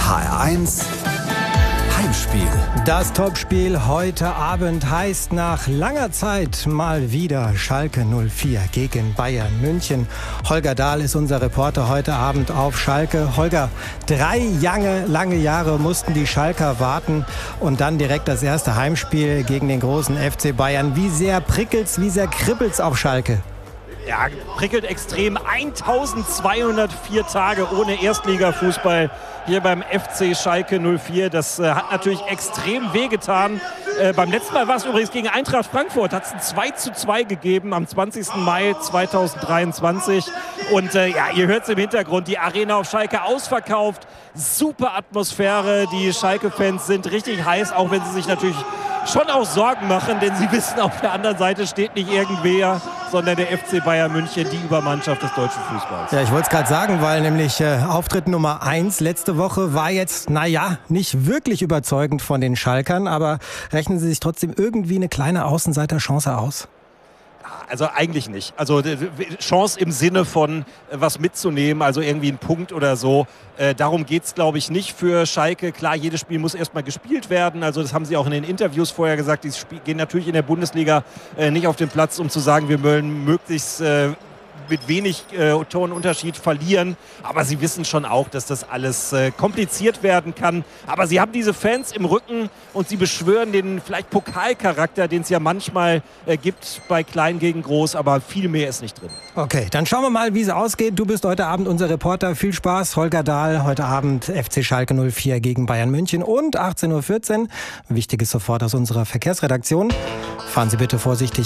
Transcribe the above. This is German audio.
HR1 Heimspiel. Das Topspiel heute Abend heißt nach langer Zeit mal wieder Schalke 04 gegen Bayern München. Holger Dahl ist unser Reporter heute Abend auf Schalke. Holger, 3 lange Jahre mussten die Schalker warten und dann direkt das erste Heimspiel gegen den großen FC Bayern. Wie sehr prickelt's, wie sehr kribbelt's auf Schalke? Ja, prickelt extrem. 1204 Tage ohne Erstligafußball hier beim FC Schalke 04. Das hat natürlich extrem wehgetan. Beim letzten Mal war es übrigens gegen Eintracht Frankfurt. Hat es ein 2:2 gegeben am 20. Mai 2023. Und ihr hört es im Hintergrund. Die Arena auf Schalke ausverkauft. Super Atmosphäre. Die Schalke-Fans sind richtig heiß, auch wenn sie sich natürlich schon auch Sorgen machen, denn sie wissen, auf der anderen Seite steht nicht irgendwer, sondern der FC Bayern München, die Übermannschaft des deutschen Fußballs. Ja, ich wollte es gerade sagen, weil nämlich Auftritt Nummer 1 letzte Woche war jetzt, nicht wirklich überzeugend von den Schalkern, aber rechnen Sie sich trotzdem irgendwie eine kleine Außenseiterchance aus? Also eigentlich nicht. Also Chance im Sinne von was mitzunehmen, also irgendwie ein Punkt oder so. Darum geht es, glaube ich, nicht für Schalke. Klar, jedes Spiel muss erstmal gespielt werden. Also das haben sie auch in den Interviews vorher gesagt. Die gehen natürlich in der Bundesliga nicht auf den Platz, um zu sagen, wir wollen möglichst mit wenig Torunterschied verlieren. Aber sie wissen schon auch, dass das alles kompliziert werden kann. Aber sie haben diese Fans im Rücken und sie beschwören den vielleicht Pokalcharakter, den es ja manchmal gibt bei Klein gegen Groß. Aber viel mehr ist nicht drin. Okay, dann schauen wir mal, wie es ausgeht. Du bist heute Abend unser Reporter. Viel Spaß. Holger Dahl, heute Abend FC Schalke 04 gegen Bayern München und 18:14 Uhr. Wichtiges sofort aus unserer Verkehrsredaktion. Fahren Sie bitte vorsichtig